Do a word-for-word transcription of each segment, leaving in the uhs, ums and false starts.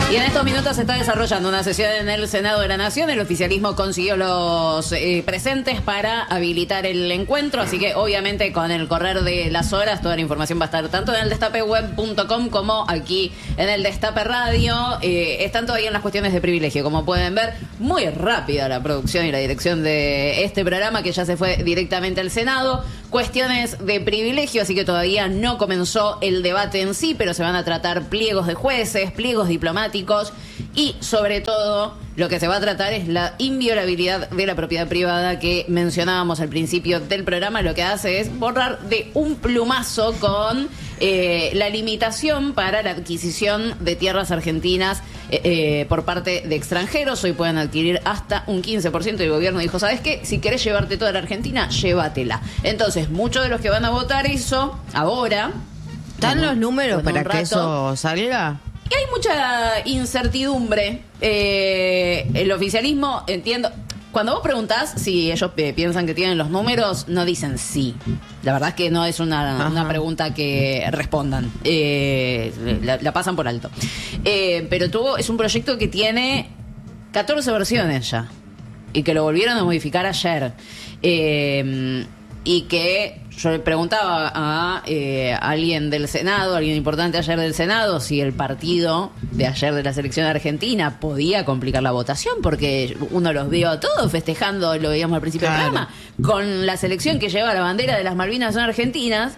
Y en estos minutos se está desarrollando una sesión en el Senado de la Nación. El oficialismo consiguió los eh, presentes para habilitar el encuentro, así que obviamente con el correr de las horas toda la información va a estar tanto en el destape web punto com como aquí en el Destape Radio. Eh, están todavía en las cuestiones de privilegio, como pueden ver, muy rápida la producción y la dirección de este programa que ya se fue directamente al Senado. Cuestiones de privilegio, así que todavía no comenzó el debate en sí, pero se van a tratar pliegos de jueces, pliegos diplomáticos y sobre todo lo que se va a tratar es la inviolabilidad de la propiedad privada que mencionábamos al principio del programa. Lo que hace es borrar de un plumazo con eh, la limitación para la adquisición de tierras argentinas eh, eh, por parte de extranjeros. Hoy pueden adquirir hasta un quince por ciento. El gobierno dijo, ¿sabes qué? Si querés llevarte toda la Argentina, llévatela. Entonces, muchos de los que van a votar eso ahora... ¿Están los números para que eso salga? Y hay mucha incertidumbre. Eh, el oficialismo, entiendo... Cuando vos preguntás si ellos eh, piensan que tienen los números, no dicen sí. La verdad es que no es una, una pregunta que respondan. Eh, la, la pasan por alto. Eh, pero tuvo, es un proyecto que tiene catorce versiones ya. Y que lo volvieron a modificar ayer. Eh, y que... Yo le preguntaba a eh, alguien del Senado, alguien importante ayer del Senado, si el partido de ayer de la selección argentina podía complicar la votación, porque uno los vio a todos festejando, lo veíamos al principio claro. del programa, con la selección que lleva la bandera de las Malvinas son argentinas.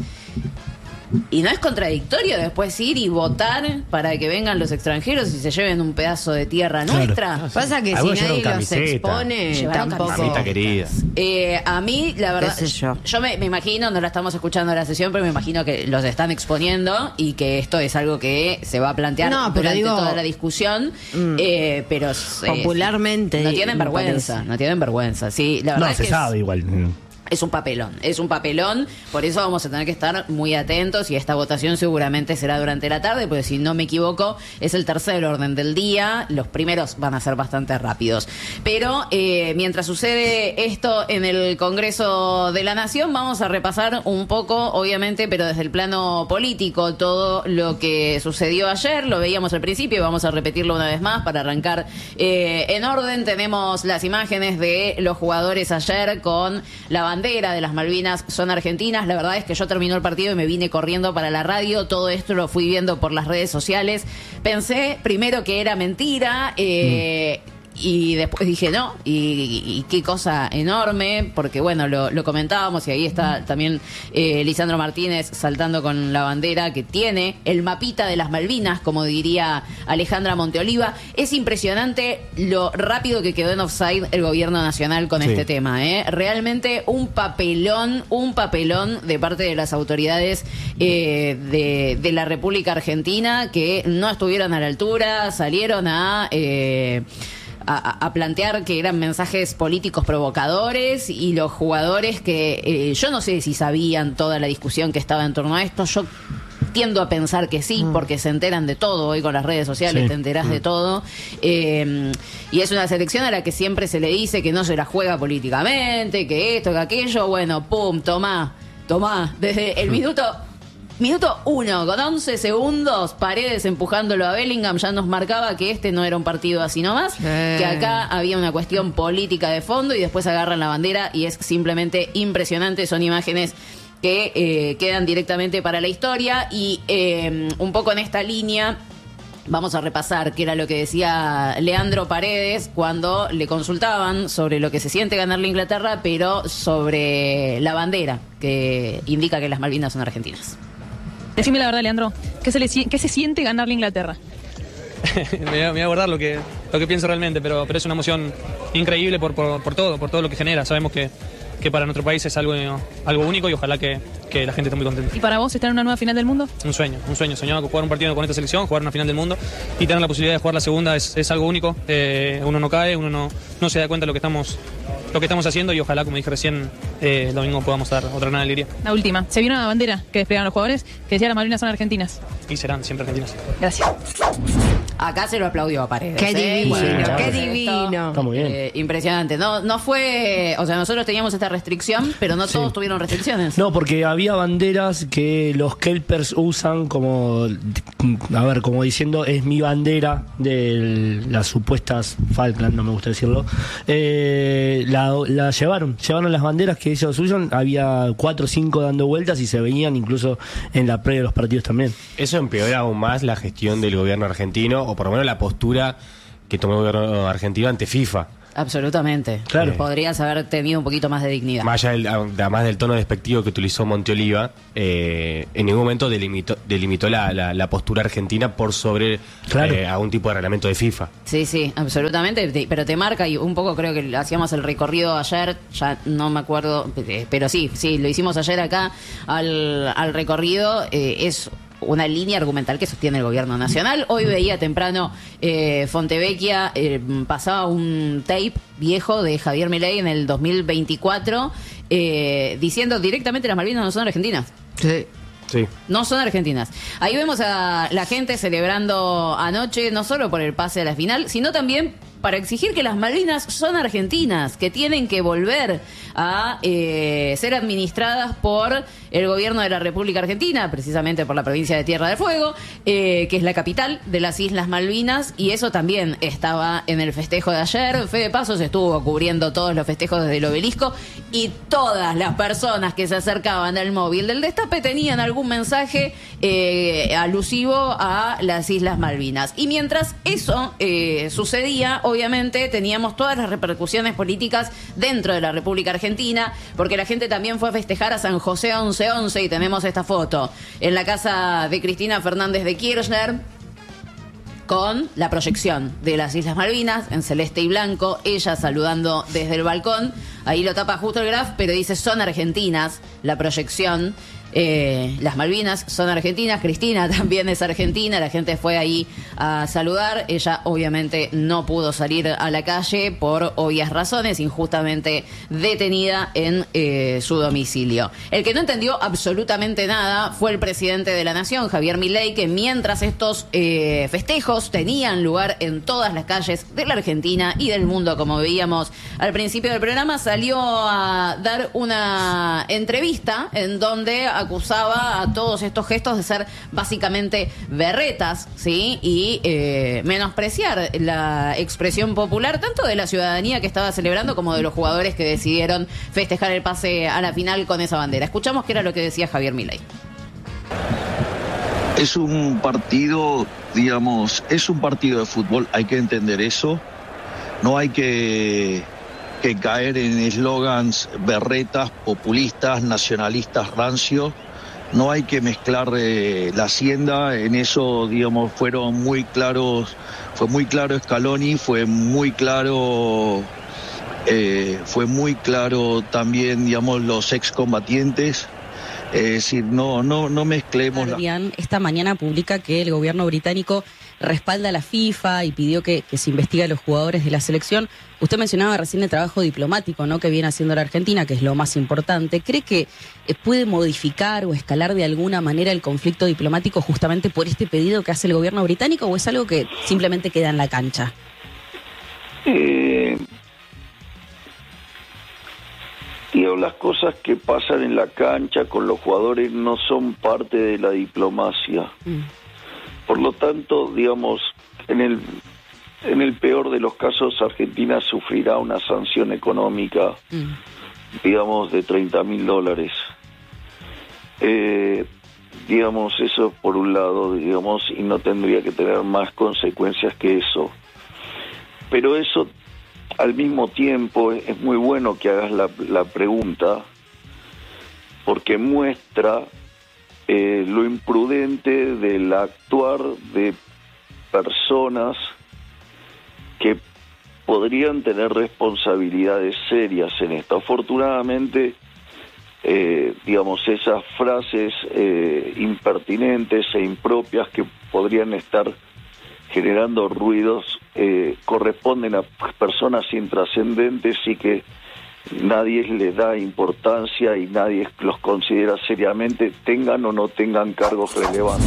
Y no es contradictorio después ir y votar para que vengan los extranjeros y se lleven un pedazo de tierra claro. nuestra. No, sí. Pasa que Algunos si nadie los camiseta. expone, Llevaron tampoco. Mamita querida. Eh, a mí, la verdad, yo, yo me, me imagino, no la estamos escuchando en la sesión, pero me imagino que los están exponiendo y que esto es algo que se va a plantear no, pero durante digo, toda la discusión. Mm, eh, pero popularmente. no tienen vergüenza, parece. no tienen vergüenza. Sí, la verdad No, es se que sabe es, igual. Es un papelón, es un papelón, por eso vamos a tener que estar muy atentos y esta votación seguramente será durante la tarde, porque si no me equivoco es el tercer orden del día, los primeros van a ser bastante rápidos. Pero eh, mientras sucede esto en el Congreso de la Nación, vamos a repasar un poco, obviamente, pero desde el plano político, todo lo que sucedió ayer, lo veíamos al principio y vamos a repetirlo una vez más para arrancar eh, en orden. Tenemos las imágenes de los jugadores ayer con la bandera de las Malvinas son argentinas. La verdad es que yo terminó el partido y me vine corriendo para la radio. Todo esto lo fui viendo por las redes sociales. Pensé primero que era mentira, eh, mm. y después dije no, y, y, y qué cosa enorme, porque bueno, lo, lo comentábamos y ahí está también eh, Lisandro Martínez saltando con la bandera que tiene el mapita de las Malvinas, como diría Alejandra Monteoliva. Es impresionante lo rápido que quedó en offside el gobierno nacional con sí. este tema, ¿eh? Realmente un papelón, un papelón de parte de las autoridades eh, de, de la República Argentina que no estuvieron a la altura, salieron a... Eh, A, a plantear que eran mensajes políticos provocadores y los jugadores que eh, yo no sé si sabían toda la discusión que estaba en torno a esto. Yo tiendo a pensar que sí, mm. porque se enteran de todo hoy con las redes sociales, sí. te enterás mm. de todo. Eh, y es una selección a la que siempre se le dice que no se la juega políticamente, que esto, que aquello. Bueno, pum, tomá, tomá. Desde el minuto... Minuto uno, con once segundos, Paredes empujándolo a Bellingham, ya nos marcaba que este no era un partido así nomás, eh. que acá había una cuestión política de fondo y después agarran la bandera y es simplemente impresionante. Son imágenes que eh, quedan directamente para la historia y eh, un poco en esta línea vamos a repasar qué era lo que decía Leandro Paredes cuando le consultaban sobre lo que se siente ganarle a Inglaterra, pero sobre la bandera que indica que las Malvinas son argentinas. Decime la verdad, Leandro, ¿qué se, le, qué se siente ganarle a Inglaterra? me, voy a, me voy a guardar lo que, lo que pienso realmente, pero, pero es una emoción increíble por, por, por todo, por todo lo que genera. Sabemos que, que para nuestro país es algo, algo único y ojalá que, que la gente esté muy contenta. ¿Y para vos estar en una nueva final del mundo? Un sueño, un sueño. Soñaba con jugar un partido con esta selección, jugar una final del mundo y tener la posibilidad de jugar la segunda es, es algo único. Eh, uno no cae, uno no, no se da cuenta de lo que estamos... lo que estamos haciendo y ojalá, como dije recién, eh, el domingo podamos dar otra gran alegría. La última, se vio una bandera que desplegaron los jugadores que decía las Malvinas son argentinas. Y serán siempre argentinas. Gracias. Acá se lo aplaudió a Paredes. Qué ¿eh? divino, Bueno, qué esto, divino. Está muy bien. Eh, impresionante. No, no fue, o sea, nosotros teníamos esta restricción, pero no todos Sí. tuvieron restricciones. No, porque había banderas que los kelpers usan como, a ver, como diciendo, es mi bandera de las supuestas Falkland, no me gusta decirlo. Eh, la, la llevaron, llevaron las banderas que ellos usan, había cuatro o cinco dando vueltas y se veían incluso en la previa de los partidos también. Eso empeora aún más la gestión del gobierno argentino, o por lo menos la postura que tomó el gobierno argentino ante FIFA. Absolutamente. Claro. Podrías haber tenido un poquito más de dignidad. Más allá del, además del tono despectivo que utilizó Monteoliva, eh, en ningún momento delimitó, delimitó la, la, la postura argentina por sobre Claro. eh, algún tipo de reglamento de FIFA. Sí, sí, absolutamente, te- pero te marca y un poco creo que hacíamos el recorrido ayer, ya no me acuerdo, eh, pero sí, sí, lo hicimos ayer acá al, al recorrido, eh, es una línea argumental que sostiene el gobierno nacional. Hoy veía temprano eh, Fontevecchia, eh, pasaba un tape viejo de Javier Milei en el dos mil veinticuatro eh, diciendo directamente las Malvinas no son argentinas. Sí. Sí. No son argentinas. Ahí vemos a la gente celebrando anoche, no solo por el pase a la final, sino también para exigir que las Malvinas son argentinas, que tienen que volver a eh, ser administradas por el gobierno de la República Argentina, precisamente por la provincia de Tierra del Fuego, eh, que es la capital de las Islas Malvinas, y eso también estaba en el festejo de ayer. Fede Pasos estuvo cubriendo todos los festejos desde el obelisco, y todas las personas que se acercaban al móvil del Destape tenían algún mensaje eh, alusivo a las Islas Malvinas. Y mientras eso eh, sucedía, obviamente teníamos todas las repercusiones políticas dentro de la República Argentina, porque la gente también fue a festejar a San José once once, y tenemos esta foto en la casa de Cristina Fernández de Kirchner con la proyección de las Islas Malvinas en celeste y blanco, ella saludando desde el balcón. Ahí lo tapa justo el graf, pero dice son argentinas, la proyección. Eh, las Malvinas son argentinas, Cristina también es argentina, la gente fue ahí a saludar, ella obviamente no pudo salir a la calle por obvias razones, injustamente detenida en eh, su domicilio. El que no entendió absolutamente nada fue el presidente de la Nación, Javier Milei, que mientras estos eh, festejos tenían lugar en todas las calles de la Argentina y del mundo, como veíamos al principio del programa, salió a dar una entrevista en donde acusaba a todos estos gestos de ser básicamente berretas, ¿sí? Y eh, menospreciar la expresión popular, tanto de la ciudadanía que estaba celebrando como de los jugadores que decidieron festejar el pase a la final con esa bandera. Escuchamos qué era lo que decía Javier Milei. Es un partido, digamos, es un partido de fútbol, hay que entender eso. No hay que, que caer en eslogans berretas, populistas, nacionalistas, rancios. No hay que mezclar eh, la hacienda, en eso, digamos, fueron muy claros, fue muy claro Scaloni, fue muy claro, eh, fue muy claro también, digamos, los excombatientes. Es decir, no, no, no mezclemos. Guardian esta mañana publica que el gobierno británico respalda a la FIFA y pidió que, que se investigue a los jugadores de la selección. Usted mencionaba recién el trabajo diplomático, ¿no?, que viene haciendo la Argentina, que es lo más importante. ¿Cree que eh, puede modificar o escalar de alguna manera el conflicto diplomático justamente por este pedido que hace el gobierno británico, o es algo que simplemente queda en la cancha? Eh, digo, las cosas que pasan en la cancha con los jugadores no son parte de la diplomacia. Mm. Por lo tanto, digamos, en el en el peor de los casos, Argentina sufrirá una sanción económica, mm. digamos, de treinta mil dólares. Eh, digamos, eso por un lado, digamos, y no tendría que tener más consecuencias que eso. Pero eso, al mismo tiempo, es muy bueno que hagas la, la pregunta, porque muestra eh, lo imprudente del actuar de personas que podrían tener responsabilidades serias en esto. Afortunadamente, eh, digamos, esas frases eh, impertinentes e impropias que podrían estar generando ruidos eh, corresponden a personas intrascendentes y que nadie les da importancia y nadie los considera seriamente, tengan o no tengan cargos relevantes.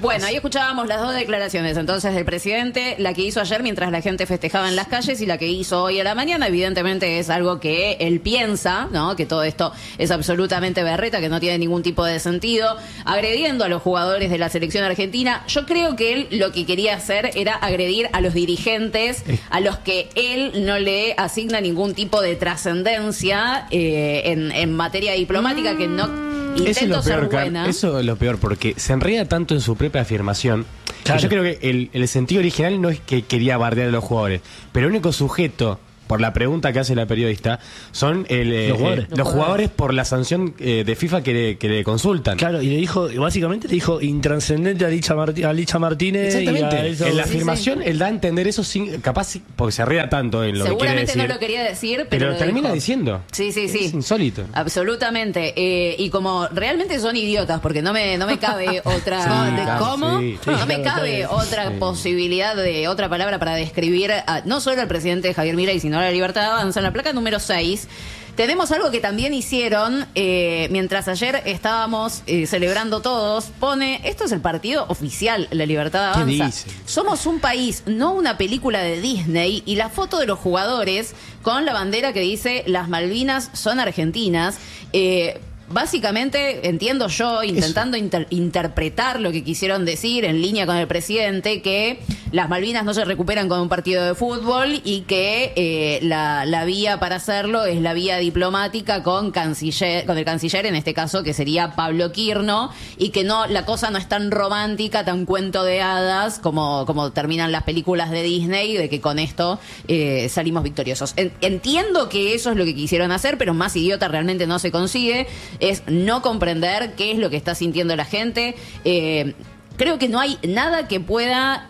Bueno, ahí escuchábamos las dos declaraciones, entonces, del presidente, la que hizo ayer mientras la gente festejaba en las calles y la que hizo hoy a la mañana. Evidentemente es algo que él piensa, ¿no? Que todo esto es absolutamente berreta, que no tiene ningún tipo de sentido, agrediendo a los jugadores de la selección argentina. Yo creo que él lo que quería hacer era agredir a los dirigentes, a los que él no le asigna ningún tipo de trascendencia eh, en, en materia diplomática, que no... Intento eso es lo ser peor, buena. Eso es lo peor, porque se enreda tanto en su propia afirmación. Claro. Que yo creo que el, el sentido original no es que quería bardear a los jugadores, pero el único sujeto, por la pregunta que hace la periodista, son el, eh, los, jugadores. Eh, los jugadores por la sanción eh, de FIFA que le, que le consultan. Claro, y le dijo, básicamente le dijo intranscendente a Licha, Martí, a Licha Martínez. Exactamente. Y a eso, en la sí, afirmación, sí. él da a entender eso sin, capaz, porque se ría tanto en lo que quiere Seguramente decir. no lo quería decir, pero, pero lo lo termina dijo. diciendo. Sí, sí, sí. Es insólito. Absolutamente. Eh, y como realmente son idiotas, porque no me, no me cabe otra... Sí, ¿de claro, ¿Cómo? sí. no Sí, me claro, cabe está otra Sí. posibilidad de otra palabra para describir a, no solo al presidente Javier Milei, sino a la Libertad de Avanza. En la placa número seis tenemos algo que también hicieron eh, mientras ayer estábamos eh, celebrando todos. Pone, esto es el partido oficial, La Libertad de ¿Qué Avanza. dice? Somos un país, no una película de Disney. Y la foto de los jugadores con la bandera que dice las Malvinas son argentinas. Eh, Básicamente, entiendo yo, intentando inter- interpretar lo que quisieron decir en línea con el presidente, que las Malvinas no se recuperan con un partido de fútbol y que eh, la, la vía para hacerlo es la vía diplomática con canciller, con el canciller, en este caso, que sería Pablo Quirno, y que no, la cosa no es tan romántica, tan cuento de hadas, como, como terminan las películas de Disney, de que con esto eh, salimos victoriosos. En- entiendo que eso es lo que quisieron hacer, pero más idiota realmente no se consigue. Es no comprender qué es lo que está sintiendo la gente. Eh, creo que no hay nada que pueda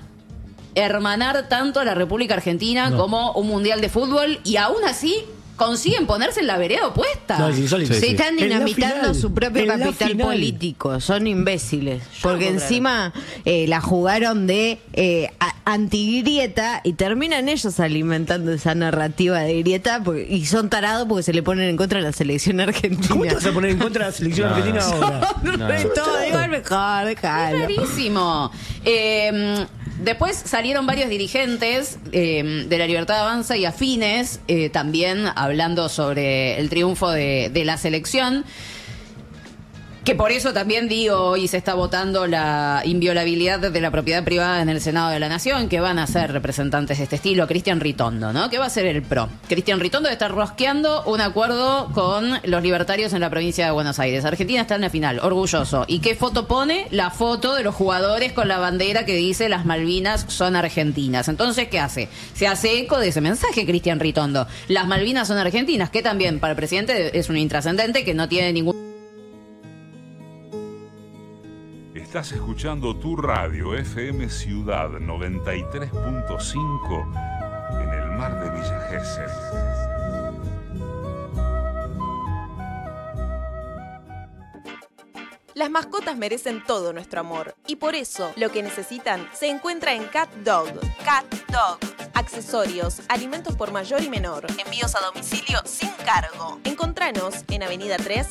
hermanar tanto a la República Argentina No. como un mundial de fútbol, y aún así consiguen ponerse en la vereda opuesta. No, es insólito. Sí, Se sí. están En la dinamitando final, su propio en la capital final. político. Son imbéciles. Porque puedo encima eh, la jugaron de eh, a- antigrieta y terminan ellos alimentando esa narrativa de grieta porque- y son tarados porque se le ponen en contra de la selección argentina. ¿Cómo te vas a poner en contra de la selección No. argentina ahora? No, No. es todo igual mejor, Es déjalo. rarísimo. Eh, después salieron varios dirigentes eh, de la Libertad de Avanza y afines, eh, también hablando sobre el triunfo de, de la selección. Que por eso también digo, hoy se está votando la inviolabilidad de la propiedad privada en el Senado de la Nación, que van a ser representantes de este estilo. Cristian Ritondo, ¿no? Que va a ser el PRO. Cristian Ritondo está rosqueando un acuerdo con los libertarios en la provincia de Buenos Aires. Argentina está en la final, orgulloso. ¿Y qué foto pone? La foto de los jugadores con la bandera que dice las Malvinas son argentinas. Entonces, ¿qué hace? Se hace eco de ese mensaje, Cristian Ritondo. Las Malvinas son argentinas, que también para el presidente es un intrascendente que no tiene ningún... Estás escuchando tu radio F M Ciudad noventa y tres punto cinco en el mar de Villa Gesell. Las mascotas merecen todo nuestro amor y por eso lo que necesitan se encuentra en Cat Dog. Cat Dog. Accesorios, alimentos por mayor y menor, envíos a domicilio sin cargo. Encontranos en Avenida tres,